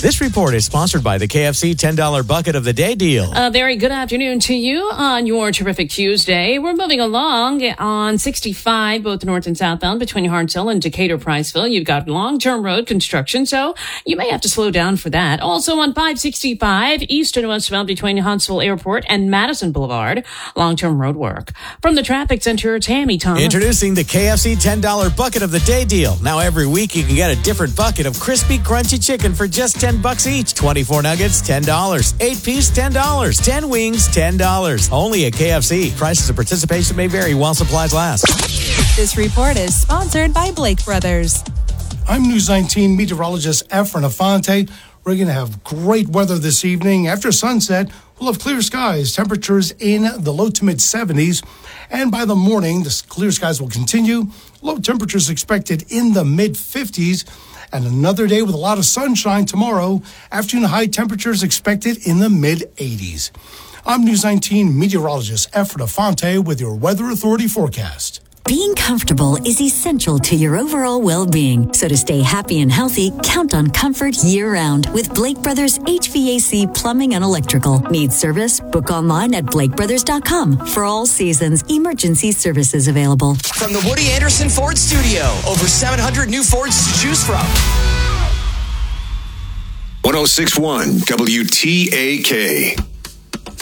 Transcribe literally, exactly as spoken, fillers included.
This report is sponsored by the K F C ten dollar Bucket of the Day deal. A very good afternoon to you on your terrific Tuesday. We're moving along on sixty-five, both north and southbound between Hartselle and Decatur-Priceville. You've got long-term road construction, so you may have to slow down for that. Also on five sixty-five, east and westbound between Huntsville Airport and Madison Boulevard, long-term road work. From the traffic center, Tammy Thomas. Introducing the K F C ten dollar Bucket of the Day deal. Now every week you can get a different bucket of crispy, crunchy chicken for just ten bucks each. twenty-four nuggets, ten dollars. eight piece, ten dollars. ten wings, ten dollars. Only at K F C. Prices of participation may vary while supplies last. This report is sponsored by Blake Brothers. I'm News nineteen meteorologist Efren Afante. We're going to have great weather this evening. After sunset, we'll have clear skies, temperatures in the low to mid seventies. And by the morning, the clear skies will continue. Low temperatures expected in the mid fifties. And another day with a lot of sunshine tomorrow. Afternoon high temperatures expected in the mid eighties. I'm News nineteen meteorologist Efren Afante with your Weather Authority forecast. Being comfortable is essential to your overall well-being. So to stay happy and healthy, count on comfort year-round with Blake Brothers H V A C Plumbing and Electrical. Need service? Book online at blake brothers dot com. For all seasons, emergency services available. From the Woody Anderson Ford Studio, over seven hundred new Fords to choose from. one oh six point one W T A K